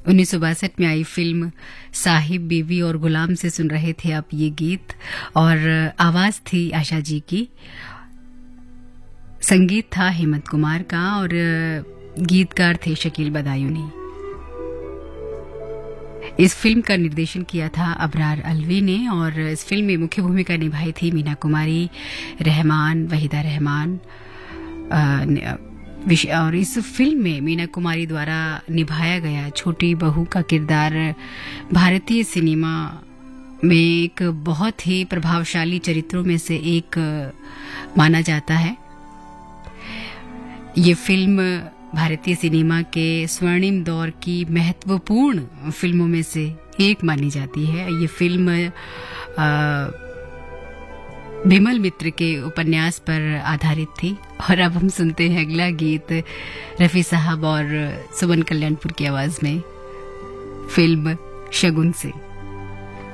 1962 में आई फिल्म साहिब बीवी और गुलाम से सुन रहे थे आप ये गीत, और आवाज थी आशा जी की, संगीत था हेमंत कुमार का और गीतकार थे शकील बदायूनी। इस फिल्म का निर्देशन किया था अबरार अलवी ने और इस फिल्म में मुख्य भूमिका निभाई थी मीना कुमारी, रहमान, वहीदा रहमान। और इस फिल्म में मीना कुमारी द्वारा निभाया गया छोटी बहू का किरदार भारतीय सिनेमा में एक बहुत ही प्रभावशाली चरित्रों में से एक माना जाता है। ये फिल्म भारतीय सिनेमा के स्वर्णिम दौर की महत्वपूर्ण फिल्मों में से एक मानी जाती है। ये फिल्म बिमल मित्र के उपन्यास पर आधारित थी। और अब हम सुनते हैं अगला गीत रफी साहब और सुमन कल्याणपुर की आवाज में, फिल्म शगुन से।